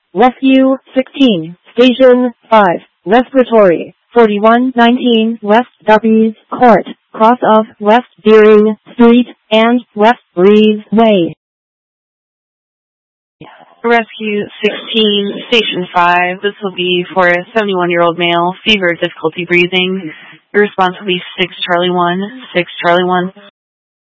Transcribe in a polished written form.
Rescue 16, Station 5, Respiratory, 4119 West Darby's Court, cross of West Deering Street and West Breeze Way. Rescue 16, Station 5. This will be for a 71-year-old male, fever, difficulty breathing. Your response will be 6 Charlie 1, 6 Charlie 1.